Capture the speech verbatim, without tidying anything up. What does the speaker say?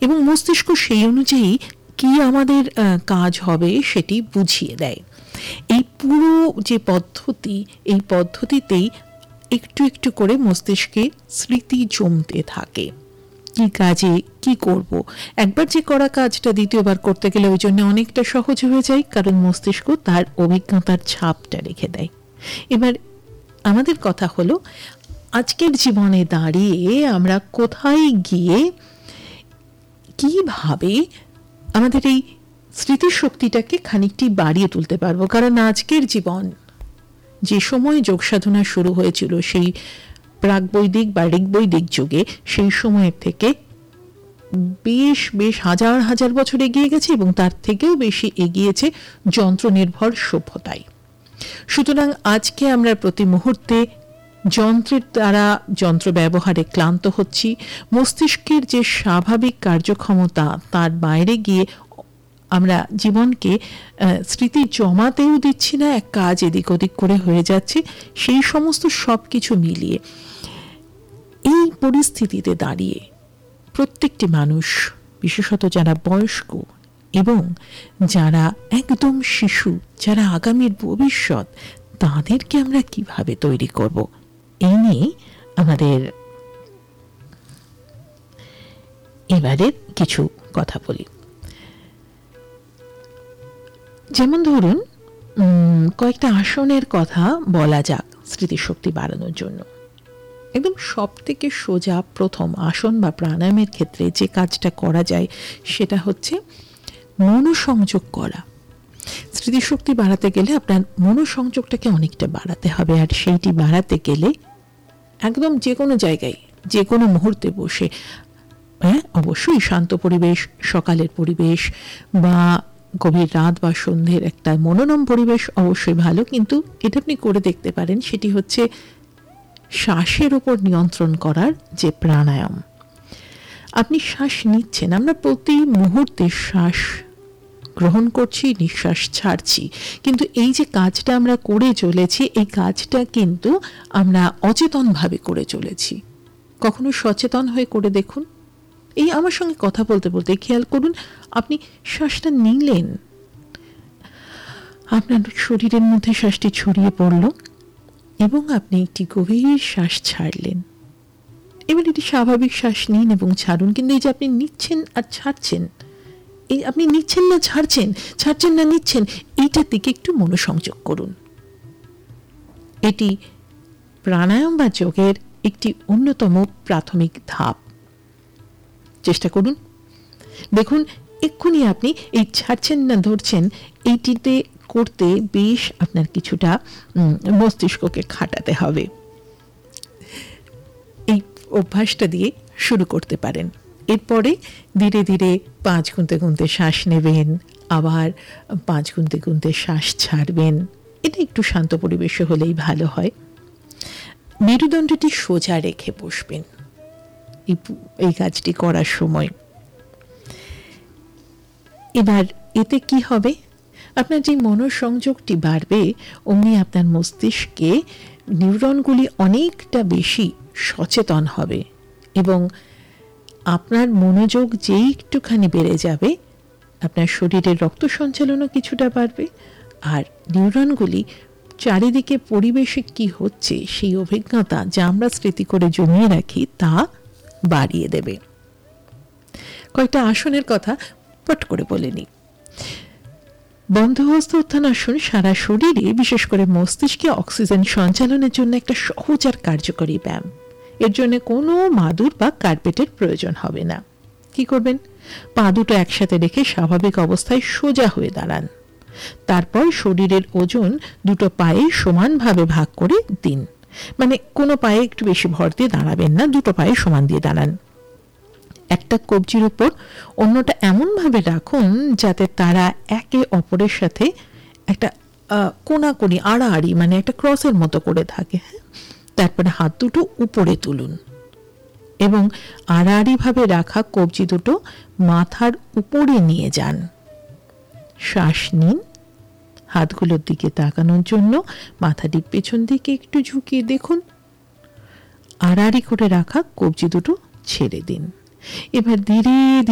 এবং মস্তিষ্ক সেই অনুযায়ী কি আমাদের কাজ হবে সেটি বুঝিয়ে দেয়। এই পুরো যে পদ্ধতি, এই পদ্ধতিতেই একটু একটু করে মস্তিষ্কে স্মৃতি জমতে থাকে, কি কাজে কি করব। একবার যে করা কাজটা দ্বিতীয়বার করতে গেলে ওই জন্য অনেকটা সহজ হয়ে যায়, কারণ মস্তিষ্ক তার অভিজ্ঞতার ছাপটা রেখে দেয়। এবার আমাদের কথা হলো, আজকের জীবনে দাঁড়িয়ে আমরা কোথায় গিয়ে কিভাবে আমাদের এই স্মৃতিশক্তিটাকে খানিকটি বাড়িয়ে তুলতে পারবো। কারণ আজকের জীবন, যে সময় যোগ সাধনা শুরু হয়েছিল সেই প্রাকবৈদিক বা ঋগ্বৈদিক যুগে, সেই সময়ের থেকে বেশ বেশ হাজার হাজার বছর এগিয়ে গেছে এবং তার থেকেও বেশি এগিয়েছে যন্ত্র নির্ভর সভ্যতায়। সুতরাং আজকে আমরা প্রতি মুহূর্তে যন্ত্রের দ্বারা যন্ত্র ব্যবহারে ক্লান্ত হচ্ছি। মস্তিষ্কের যে স্বাভাবিক কার্যক্ষমতা, তার বাইরে গিয়ে আমরা জীবনকে স্মৃতি জমাতেও দিচ্ছি না, এক কাজ এদিক ওদিক করে হয়ে যাচ্ছে। সেই সমস্ত সব কিছু মিলিয়ে এই পরিস্থিতিতে দাঁড়িয়ে প্রত্যেকটি মানুষ, বিশেষত যারা বয়স্ক এবং যারা একদম শিশু, যারা আগামীর ভবিষ্যৎ, তাদেরকে আমরা কিভাবে তৈরি করব, এই নিয়ে আমাদের এবারে কিছু কথা বলি। যেমন ধরুন, কয়েকটা আসনের কথা বলা যাক স্মৃতিশক্তি বাড়ানোর জন্য। একদম সব থেকে সোজা প্রথম আসন বা প্রাণায়ামের ক্ষেত্রে যে কাজটা করা যায় সেটা হচ্ছে মনোসংযোগ করা। স্মৃতিশক্তি বাড়াতে গেলে আপনার মনোসংযোগটাকে অনেকটা বাড়াতে হবে, আর সেইটি বাড়াতে গেলে একদম যে কোনো জায়গায় যে কোনো মুহূর্তে বসে, হ্যাঁ অবশ্যই শান্ত পরিবেশ, সকালের পরিবেশ বা গভীর রাত বা সন্ধ্যের একটা মনোরম পরিবেশ অবশ্যই ভালো, কিন্তু এটা আপনি করে দেখতে পারেন। সেটি হচ্ছে শ্বাসের উপর নিয়ন্ত্রণ করার যে প্রাণায়াম। আপনি শ্বাস নিচ্ছেন, আমরা প্রতি মুহূর্তে শ্বাস গ্রহণ করছি, নিঃশ্বাস ছাড়ছি, কিন্তু এই যে কাজটা আমরা করে চলেছি, এই কাজটা কিন্তু আমরা অচেতনভাবে করে চলেছি। কখনো সচেতন হয়ে করে দেখুন। এই আমার সঙ্গে কথা বলতে বলতে খেয়াল করুন, আপনি শ্বাসটা নিলেন, আপনার শরীরের মধ্যে শ্বাসটি ছড়িয়ে পড়ল এবং আপনি একটি গভীর শ্বাস ছাড়লেন। এবার এটি স্বাভাবিক শ্বাস নিন এবং ছাড়ুন, কিন্তু এই যে আপনি নিচ্ছেন আর ছাড়ছেন, এই আপনি নিচ্ছেন না ছাড়ছেন, ছাড়ছেন না নিচ্ছেন, এইটার দিকে একটু মনোসংযোগ করুন। এটি প্রাণায়াম বা যোগের একটি অন্যতম প্রাথমিক ধাপ। চেষ্টা করুন, দেখুন এক্ষুনি আপনি এই ছাড়ছেন না ধরছেন এইটিতে করতে বেশ আপনার কিছুটা মস্তিষ্ককে খাটাতে হবে। এই অভ্যাসটা দিয়ে শুরু করতে পারেন। এরপরে ধীরে ধীরে পাঁচ গুনতে গুনতে শ্বাস নেবেন, আবার পাঁচ গুনতে গুনতে শ্বাস ছাড়বেন। এটা একটু শান্ত পরিবেশে হলেই ভালো হয়। মেরুদণ্ডটি সোজা রেখে বসবেন এই কাজটি করার সময়। এবার এতে কি হবে, আপনার যে মনোসংযোগটি বাড়বে, অমনি আপনার মস্তিষ্কে নিউরনগুলি অনেকটা বেশি সচেতন হবে এবং আপনার মনোযোগ যেই একটুখানি বেড়ে যাবে, আপনার শরীরের রক্ত সঞ্চালনও কিছুটা বাড়বে, আর নিউরনগুলি চারিদিকে পরিবেশে কি হচ্ছে সেই অভিজ্ঞতা যা আমরা স্মৃতি করে জমিয়ে রাখি তা বাড়িয়ে দেবে। কয়েকটা আসনের কথা পট করে বলে নিই। বন্ধহস্ত উত্থানাসন সারা শরীরে, বিশেষ করে মস্তিষ্কে অক্সিজেন সঞ্চালনের জন্য একটা সহজ আর কার্যকরী ব্যায়াম। এর জন্য কোনো মাদুর বা কার্পেটের প্রয়োজন হবে না। কি করবেন, পা দুটো একসাথে রেখে স্বাভাবিক অবস্থায় সোজা হয়ে দাঁড়ান। তারপর শরীরের ওজন দুটো পায়ে সমানভাবে ভাগ করে দিন। মানে কোনো পায়ে একটু বেশি ভর দিয়ে দাঁড়াবেন না, দুটো পায়ে সমান দিয়ে দাঁড়ান। একটা কবজির উপর অন্যটা এমনভাবে রাখুন যাতে তারা একে অপরের সাথে একটা কোনাকুনি আড়াআড়ি, মানে একটা ক্রসের মতো করে থাকে। তারপরে হাত দুটো উপরে তুলুন এবং আড়াআড়ি ভাবে রাখা কবজি দুটো মাথার উপরে নিয়ে যান। শ্বাস নিন, হাতগুলোর দিকে তাকানোর জন্য মাথাটি পেছন দিকে একটু ঝুঁকিয়ে দেখুন। আড়াআড়ি করে রাখা কবজি দুটো ছেড়ে দিন। এবার ধীরে